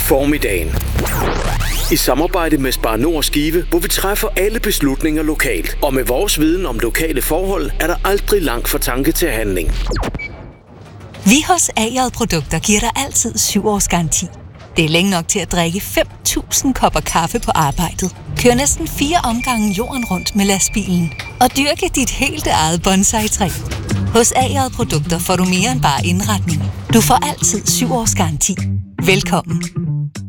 Formiddagen. I samarbejde med Spar Nord Skive, hvor vi træffer alle beslutninger lokalt. Og med vores viden om lokale forhold, er der aldrig langt fra tanke til handling. Vi hos AJ Produkter giver dig altid 7 års garanti. Det er længe nok til at drikke 5.000 kopper kaffe på arbejdet. Kør næsten 4 omgange jorden rundt med lastbilen. Og dyrke dit helt eget bonsai-træ. Hos AJ Produkter får du mere end bare indretning. Du får altid 7 års garanti. Velkommen.